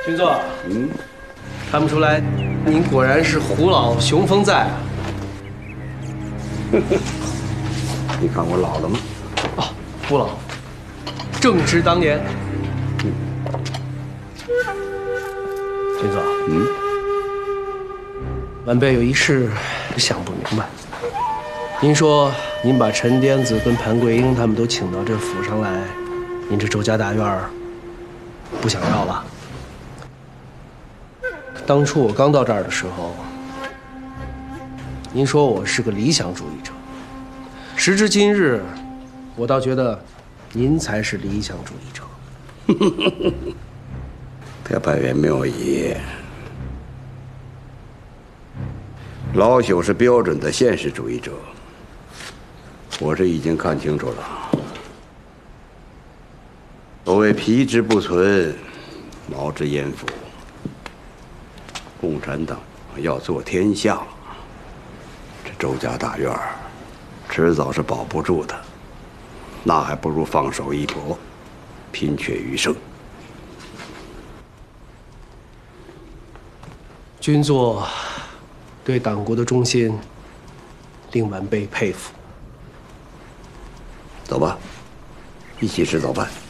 军座，看不出来，您果然是虎老雄风在啊。 你看我老了吗？ 哦，不老，正值当年。军座，晚辈有一事想不明白。您说您把陈颠子跟潘桂英他们都请到这府上来，您这周家大院不想要了？当初我刚到这儿的时候，您说我是个理想主义者。时至今日，我倒觉得您才是理想主义者。 别拜元妙矣。老朽是标准的现实主义者，我是已经看清楚了。所谓皮之不存，毛之焉附。共产党要做天下，这周家大院迟早是保不住的，那还不如放手一搏，拼却余生。 军座对党国的忠心，令晚辈佩服。 走吧，一起吃早饭。